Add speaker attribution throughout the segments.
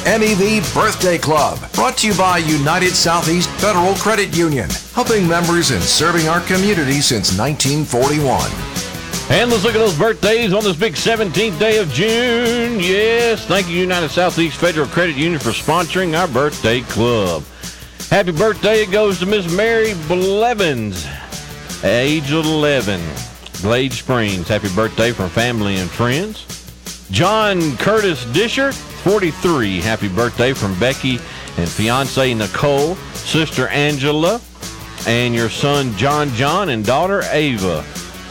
Speaker 1: MEV Birthday Club, brought to you by United Southeast Federal Credit Union, helping members and serving our community since 1941.
Speaker 2: And let's look at those birthdays on this big 17th day of June. Yes, thank you, United Southeast Federal Credit Union, for sponsoring our birthday club. Happy birthday goes to Miss Mary Blevins, age 11, Glade Springs. Happy birthday from family and friends. John Curtis Disher, 43. Happy birthday from Becky and fiance Nicole, sister Angela, and your son John and daughter Ava.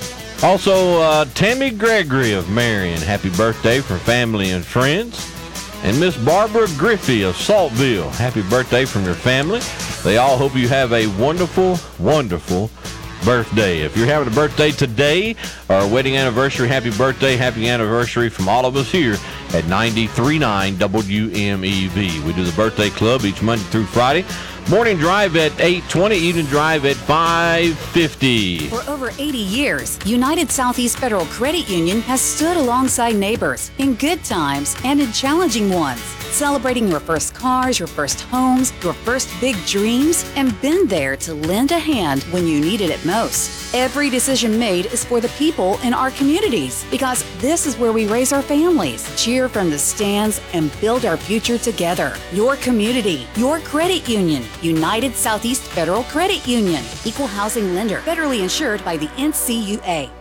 Speaker 2: Also, Tammy Gregory of Marion. Happy birthday from family and friends. And Miss Barbara Griffey of Saltville. Happy birthday from your family. They all hope you have a wonderful, wonderful birthday. If you're having a birthday today or a wedding anniversary, happy birthday, happy anniversary from all of us here at 93.9 WMEV. We do the birthday club each Monday through Friday. Morning drive at 8:20, evening drive at 5:50.
Speaker 3: For over 80 years, United Southeast Federal Credit Union has stood alongside neighbors in good times and in challenging ones, celebrating your first cars, your first homes, your first big dreams, and been there to lend a hand when you needed it most. Every decision made is for the people in our communities, because this is where we raise our families, cheer from the stands, and build our future together. Your community, your credit union. United Southeast Federal Credit Union. Equal housing lender. Federally insured by the NCUA.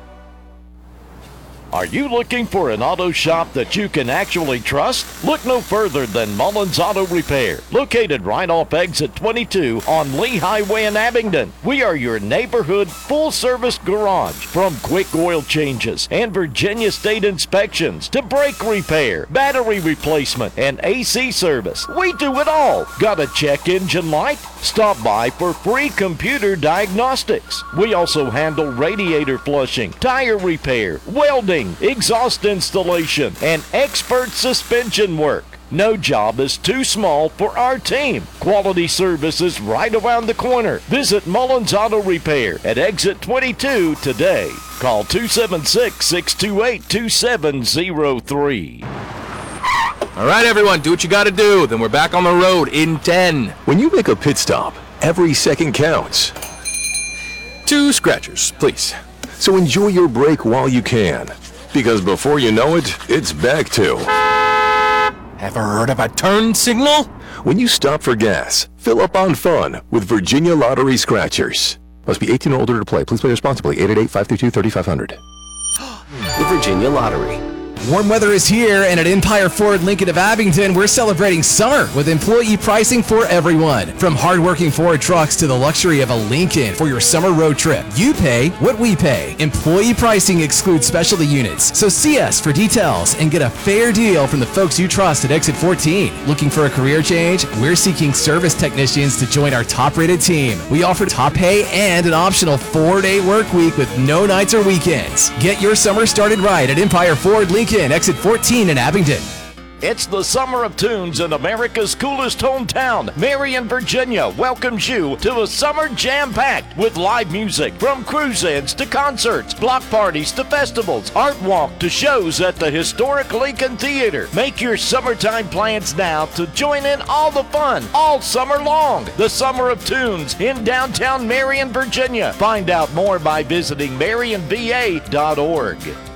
Speaker 4: Are you looking for an auto shop that you can actually trust? Look no further than Mullins Auto Repair, located right off exit 22 on Lee Highway in Abingdon. We are your neighborhood full-service garage, from quick oil changes and Virginia State inspections to brake repair, battery replacement, and AC service. We do it all. Got a check engine light? Stop by for free computer diagnostics. We also handle radiator flushing, tire repair, welding, exhaust installation, and expert suspension work. No job is too small for our team. Quality service is right around the corner. Visit Mullins Auto Repair at exit 22 today. Call 276-628-2703.
Speaker 5: All right, everyone, do what you got to do. Then we're back on the road in 10.
Speaker 6: When you make a pit stop, every second counts.
Speaker 5: 2 scratchers, please.
Speaker 6: So enjoy your break while you can, because before you know it, it's back to...
Speaker 5: Ever heard of a turn signal?
Speaker 6: When you stop for gas, fill up on fun with Virginia Lottery Scratchers. Must be 18 or older to play. Please play responsibly. 888-532-3500.
Speaker 7: The Virginia Lottery.
Speaker 8: Warm weather is here, and at Empire Ford Lincoln of Abington, we're celebrating summer with employee pricing for everyone. From hardworking Ford trucks to the luxury of a Lincoln for your summer road trip. You pay what we pay. Employee pricing excludes specialty units, so see us for details and get a fair deal from the folks you trust at Exit 14. Looking for a career change? We're seeking service technicians to join our top-rated team. We offer top pay and an optional 4-day work week with no nights or weekends. Get your summer started right at Empire Ford Lincoln, exit 14 in Abington.
Speaker 4: It's the Summer of Tunes in America's coolest hometown. Marion, Virginia welcomes you to a summer jam-packed with live music, from cruise-ins to concerts, block parties to festivals, art walk to shows at the historic Lincoln Theater. Make your summertime plans now to join in all the fun all summer long. The Summer of Tunes in downtown Marion, Virginia. Find out more by visiting marionva.org.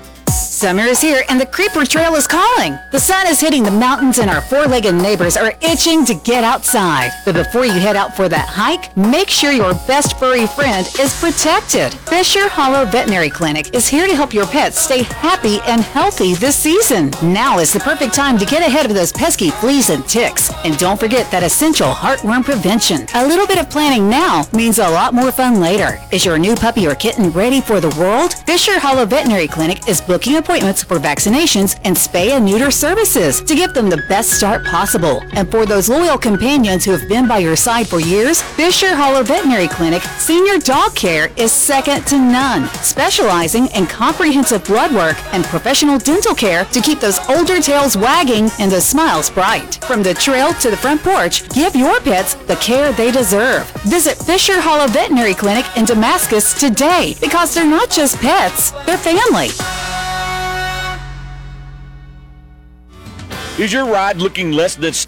Speaker 3: Summer is here and the Creeper Trail is calling. The sun is hitting the mountains and our four-legged neighbors are itching to get outside. But before you head out for that hike, make sure your best furry friend is protected. Fisher Hollow Veterinary Clinic is here to help your pets stay happy and healthy this season. Now is the perfect time to get ahead of those pesky fleas and ticks. And don't forget that essential heartworm prevention. A little bit of planning now means a lot more fun later. Is your new puppy or kitten ready for the world? Fisher Hollow Veterinary Clinic is booking appointments for vaccinations and spay and neuter services to give them the best start possible. And for those loyal companions who have been by your side for years, Fisher Hollow Veterinary Clinic Senior Dog Care is second to none, specializing in comprehensive blood work and professional dental care to keep those older tails wagging and those smiles bright. From the trail to the front porch, give your pets the care they deserve. Visit Fisher Hollow Veterinary Clinic in Damascus today, because they're not just pets, they're family.
Speaker 4: Is your ride looking less than